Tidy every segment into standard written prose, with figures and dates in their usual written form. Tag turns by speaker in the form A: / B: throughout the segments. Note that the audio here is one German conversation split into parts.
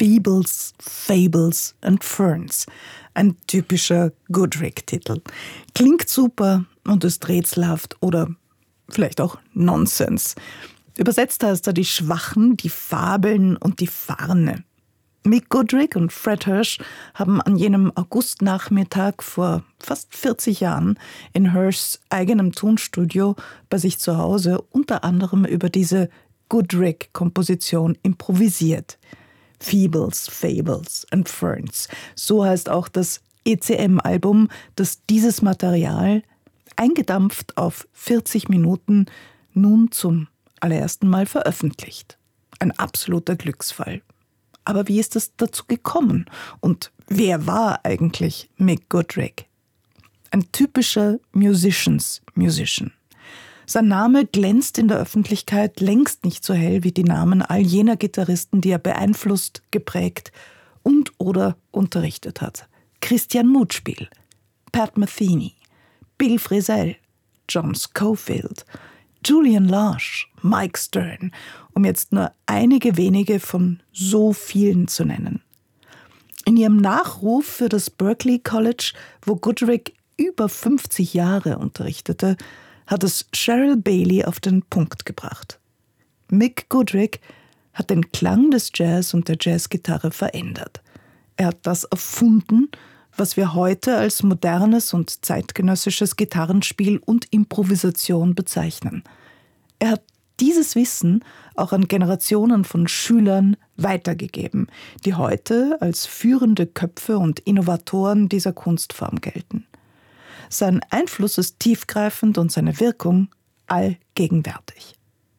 A: Feebles, Fables and Ferns. Ein typischer Goodrick-Titel. Klingt super und ist rätselhaft oder vielleicht auch Nonsens. Übersetzt heißt er die Schwachen, die Fabeln und die Farne. Mick Goodrick und Fred Hirsch haben an jenem Augustnachmittag vor fast 40 Jahren in Hirschs eigenem Tonstudio bei sich zu Hause unter anderem über diese Goodrick-Komposition improvisiert. Feebles, Fables and Ferns. So heißt auch das ECM-Album, das dieses Material, eingedampft auf 40 Minuten, nun zum allerersten Mal veröffentlicht. Ein absoluter Glücksfall. Aber wie ist es dazu gekommen? Und wer war eigentlich Mick Goodrick? Ein typischer Musician. Sein Name glänzt in der Öffentlichkeit längst nicht so hell wie die Namen all jener Gitarristen, die er beeinflusst, geprägt und oder unterrichtet hat. Christian Mutspiel, Pat Metheny, Bill Frisell, John Scofield, Julian Lage, Mike Stern, um jetzt nur einige wenige von so vielen zu nennen. In ihrem Nachruf für das Berklee College, wo Goodrick über 50 Jahre unterrichtete, hat es Cheryl Bailey auf den Punkt gebracht. Mick Goodrick hat den Klang des Jazz und der Jazzgitarre verändert. Er hat das erfunden, was wir heute als modernes und zeitgenössisches Gitarrenspiel und Improvisation bezeichnen. Er hat dieses Wissen auch an Generationen von Schülern weitergegeben, die heute als führende Köpfe und Innovatoren dieser Kunstform gelten. Sein Einfluss ist tiefgreifend und seine Wirkung allgegenwärtig.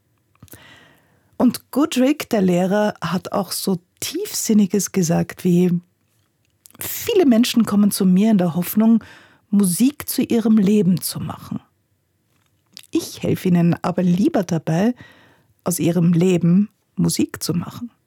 A: Und Goodrick, der Lehrer, hat auch so Tiefsinniges gesagt wie: Viele Menschen kommen zu mir in der Hoffnung, Musik zu ihrem Leben zu machen. Ich helfe ihnen aber lieber dabei, aus ihrem Leben Musik zu machen.